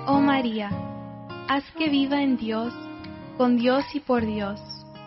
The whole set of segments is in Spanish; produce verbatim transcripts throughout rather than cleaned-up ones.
Oh María, haz que viva en Dios, con Dios y por Dios.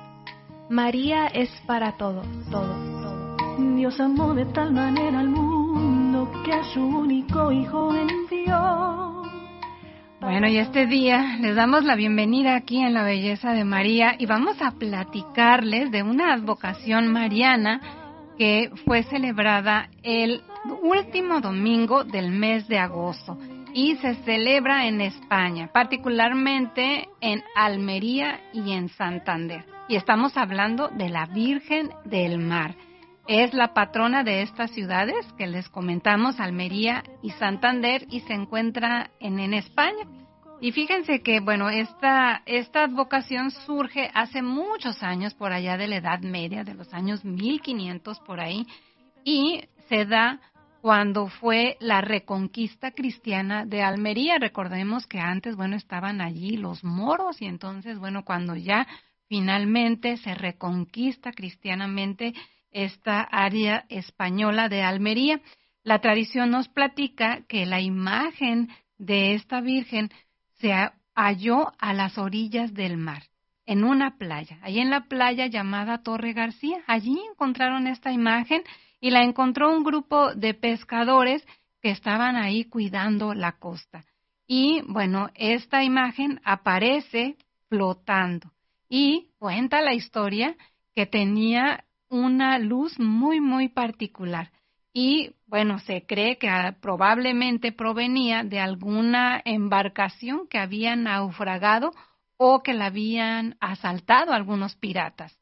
María es para todos, todos, todos. Dios amó de tal manera al mundo que a su único Hijo envió. Bueno, y este día les damos la bienvenida aquí en La Belleza de María y vamos a platicarles de una advocación mariana que fue celebrada el último domingo del mes de agosto y se celebra en España, particularmente en Almería y en Santander. Y estamos hablando de la Virgen del Mar. Es la patrona de estas ciudades que les comentamos, Almería y Santander, y se encuentra en, en España. Y fíjense que, bueno, esta, esta advocación surge hace muchos años, por allá de la Edad Media, de los años mil quinientos por ahí, y se da cuando fue la reconquista cristiana de Almería. Recordemos que antes, bueno, estaban allí los moros, y entonces, bueno, cuando ya finalmente se reconquista cristianamente esta área española de Almería, la tradición nos platica que la imagen de esta Virgen se halló a las orillas del mar, en una playa, ahí en la playa llamada Torre García. Allí encontraron esta imagen y la encontró un grupo de pescadores que estaban ahí cuidando la costa. Y bueno, esta imagen aparece flotando y cuenta la historia que tenía una luz muy, muy particular. Y, bueno, se cree que ah, probablemente provenía de alguna embarcación que había naufragado o que la habían asaltado algunos piratas.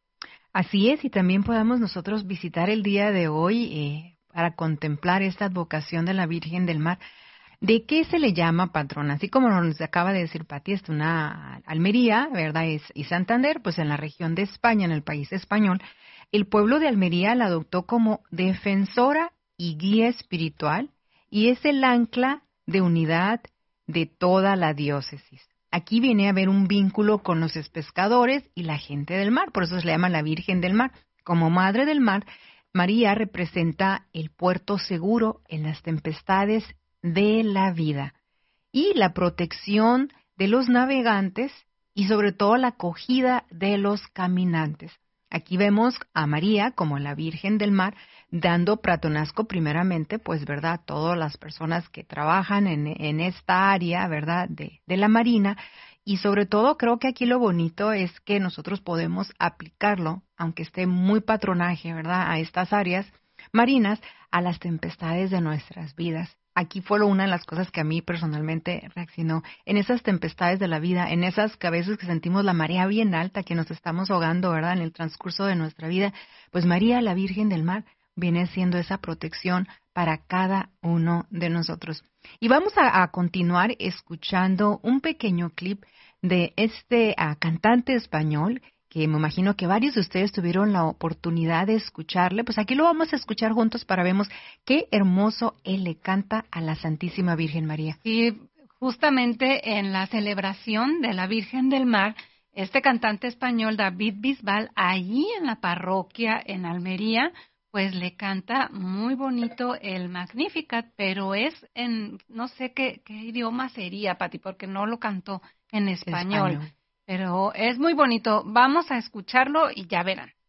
Así es, y también podemos nosotros visitar el día de hoy eh, para contemplar esta advocación de la Virgen del Mar. ¿De qué se le llama patrona? Así como nos acaba de decir Pati, es una Almería, ¿verdad? Es, y Santander, pues en la región de España, en el país español. El pueblo de Almería la adoptó como defensora y guía espiritual y es el ancla de unidad de toda la diócesis. Aquí viene a haber un vínculo con los pescadores y la gente del mar, por eso se le llama la Virgen del Mar. Como Madre del Mar, María representa el puerto seguro en las tempestades de la vida y la protección de los navegantes y sobre todo la acogida de los caminantes. Aquí vemos a María como la Virgen del Mar dando patronato primeramente, pues, ¿verdad?, a todas las personas que trabajan en, en esta área, ¿verdad?, de, de la marina. Y sobre todo creo que aquí lo bonito es que nosotros podemos aplicarlo, aunque esté muy patronaje, ¿verdad?, a estas áreas marinas, a las tempestades de nuestras vidas. Aquí fue una de las cosas que a mí personalmente reaccionó. En esas tempestades de la vida, en esas que a veces que sentimos la marea bien alta, que nos estamos ahogando, ¿verdad?, en el transcurso de nuestra vida, pues María, la Virgen del Mar, viene siendo esa protección para cada uno de nosotros. Y vamos a, a continuar escuchando un pequeño clip de este uh, cantante español, que me imagino que varios de ustedes tuvieron la oportunidad de escucharle. Pues aquí lo vamos a escuchar juntos para vemos qué hermoso él le canta a la Santísima Virgen María. Sí, justamente en la celebración de la Virgen del Mar, este cantante español, David Bisbal, allí en la parroquia en Almería, pues le canta muy bonito el Magnificat, pero es en, no sé qué, qué idioma sería, Pati, porque no lo cantó en español. español. Pero es muy bonito. Vamos a escucharlo y ya verán.